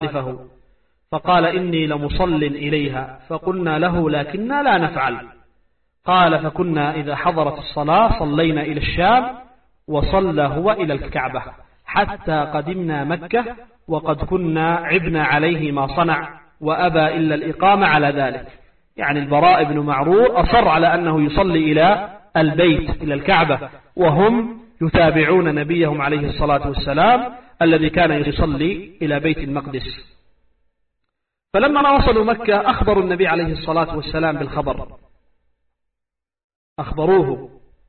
نخالفه، فقال إني لمصل إليها، فقلنا له لكننا لا نفعل. قال فكنا إذا حضرت الصلاة صلينا إلى الشام، وصلى هو إلى الكعبة حتى قدمنا مكة، وقد كنا عبنا عليه ما صنع وأبى إلا الإقامة على ذلك. يعني البراء بن معرور أصر على أنه يصلي إلى البيت إلى الكعبة، وهم يتابعون نبيهم عليه الصلاة والسلام الذي كان يصلي إلى بيت المقدس. فلما وصلوا مكة أخبروا النبي عليه الصلاة والسلام بالخبر، أخبروه،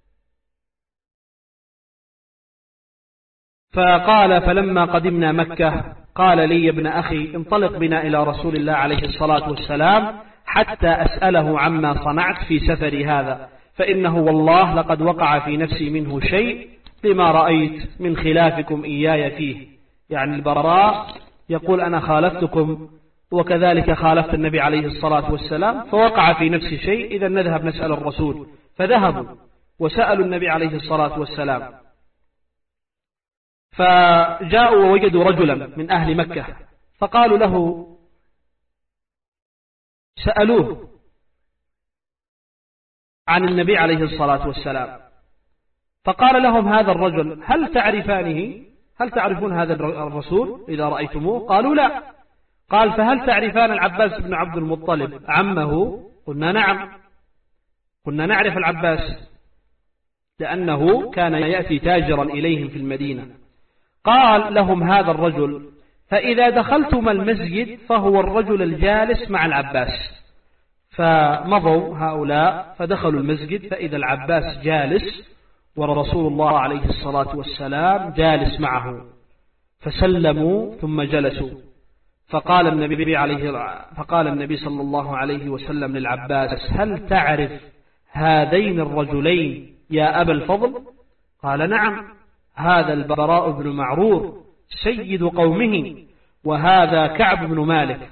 فقال فلما قدمنا مكة قال لي يا ابن أخي انطلق بنا إلى رسول الله عليه الصلاة والسلام حتى أسأله عما صنعت في سفري هذا، فإنه والله لقد وقع في نفسي منه شيء لما رأيت من خلافكم إياي فيه. يعني البراء يقول أنا خالفتكم وكذلك خالفت النبي عليه الصلاة والسلام، فوقع في نفسي شيء، إذا نذهب نسأل الرسول. فذهبوا وسألوا النبي عليه الصلاة والسلام، فجاءوا ووجدوا رجلا من أهل مكة، فقالوا له، سألوه عن النبي عليه الصلاة والسلام، فقال لهم هذا الرجل هل تعرفانه؟ هل تعرفون هذا الرسول إذا رأيتموه؟ قالوا لا. قال فهل تعرفان العباس بن عبد المطلب عمه؟ قلنا نعم، كنا نعرف العباس لأنه كان يأتي تاجرا إليهم في المدينة. قال لهم هذا الرجل فإذا دخلتم المسجد فهو الرجل الجالس مع العباس. فمضوا هؤلاء فدخلوا المسجد فإذا العباس جالس ورسول الله عليه الصلاة والسلام جالس معه، فسلموا ثم جلسوا. فقال النبي صلى الله عليه وسلم للعباس هل تعرف هذين الرجلين يا أبا الفضل؟ قال نعم، هذا البراء بن معرور سيد قومه، وهذا كعب بن مالك.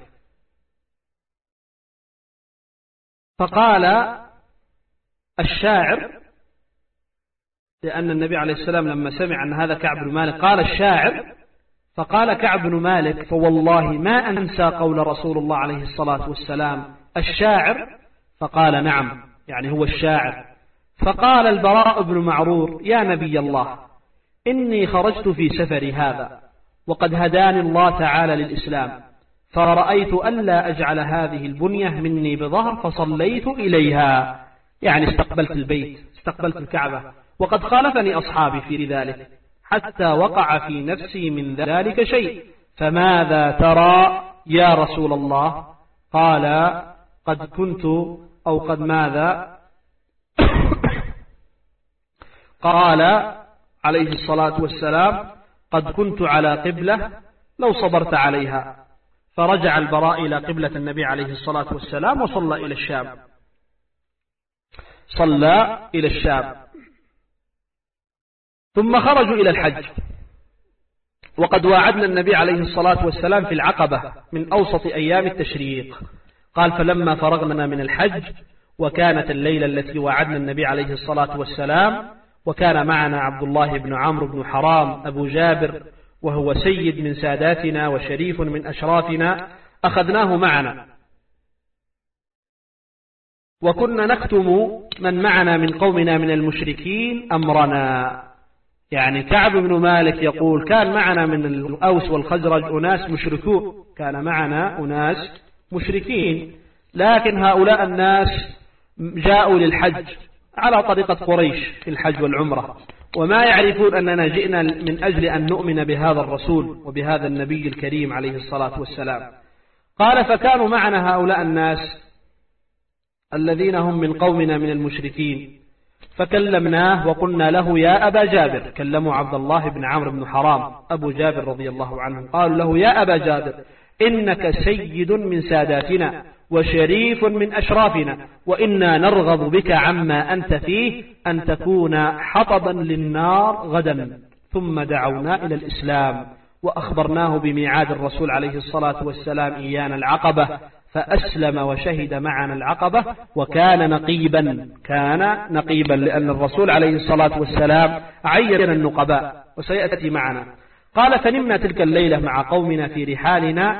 فقال الشاعر، لأن النبي عليه السلام لما سمع أن هذا كعب بن مالك قال الشاعر، فقال كعب بن مالك فوالله ما أنسى قول رسول الله عليه الصلاة والسلام الشاعر؟ فقال نعم، يعني هو الشاعر. فقال البراء بن معرور يا نبي الله إني خرجت في سفري هذا وقد هداني الله تعالى للإسلام، فرأيت ألا أجعل هذه البنية مني بظهر فصليت إليها، يعني استقبلت البيت، استقبلت الكعبة، وقد خالفني أصحابي في ذلك حتى وقع في نفسي من ذلك شيء، فماذا ترى يا رسول الله؟ قال قد كنت أو قد ماذا قال عليه الصلاة والسلام قد كنت على قبلة لو صبرت عليها. فرجع البراء إلى قبلة النبي عليه الصلاة والسلام وصلى إلى الشام، صلى إلى الشام. ثم خرجوا إلى الحج، وقد واعدنا النبي عليه الصلاة والسلام في العقبة من أوسط أيام التشريق. قال فلما فرغنا من الحج وكانت الليلة التي واعدنا النبي عليه الصلاة والسلام، وكان معنا عبد الله بن عمرو بن حرام أبو جابر، وهو سيد من ساداتنا وشريف من أشرافنا، أخذناه معنا، وكنا نكتم من معنا من قومنا من المشركين أمرنا. يعني كعب بن مالك يقول كان معنا من الأوس والخزرج أناس مشركون، كان معنا أناس مشركين، لكن هؤلاء الناس جاءوا للحج على طريقة قريش في الحج والعمرة، وما يعرفون أننا جئنا من أجل أن نؤمن بهذا الرسول وبهذا النبي الكريم عليه الصلاة والسلام. قال فكانوا معنا هؤلاء الناس الذين هم من قومنا من المشركين، فكلمناه وقلنا له يا أبا جابر، كلموا عبد الله بن عمرو بن حرام أبو جابر رضي الله عنه، قالوا له يا أبا جابر إنك سيد من ساداتنا وشريف من أشرافنا، وإنا نرغب بك عما أنت فيه أن تكون حطبا للنار غدا. ثم دعونا إلى الإسلام وأخبرناه بميعاد الرسول عليه الصلاة والسلام إيانا العقبة، فأسلم وشهد معنا العقبة، وكان نقيبا، كان نقيبا لأن الرسول عليه الصلاة والسلام عين النقباء، وسيأتي معنا. قال فنمنا تلك الليلة مع قومنا في رحالنا